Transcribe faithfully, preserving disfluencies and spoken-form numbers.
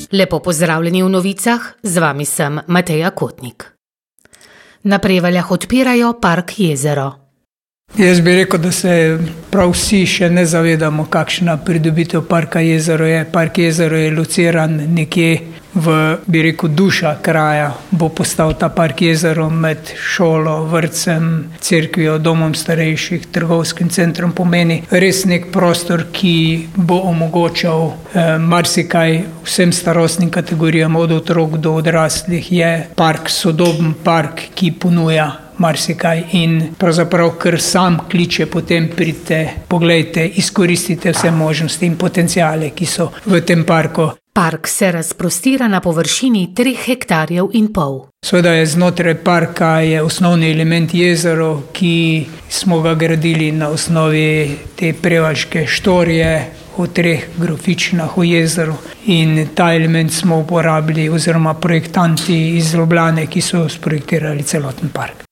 Lepo pozdravljeni v novicah, z vami sem Mateja Kotnik. Na Prevaljah odpirajo park Jezero. Jaz bi rekel, da se prav vsi še ne zavedamo, kakšna pridobitev parka Jezero je. Park Jezero je lociran nekje v, bi rekel, duša kraja. Bo postal ta park Jezero med šolo, vrtcem, cerkvijo, domom starejših, trgovskim centrom. Pomeni res nek prostor, ki bo omogočal eh, marsikaj vsem starostnim kategorijam, od otrok do odraslih. Je park, sodoben park, ki ponuja marsikaj in pravzaprav, ker sam kliče, potem pridite, poglejte, izkoristite vse možnosti in potencijale, ki so v tem parku. Park se razprostira na površini treh hektarjev in pol. Seveda je znotraj parka je osnovni element jezero, ki smo ga gradili na osnovi te prevaljške štorije o treh grofičnah v jezeru in ta element smo uporabili oziroma projektanti iz Ljubljane, ki so sprojektirali celoten park.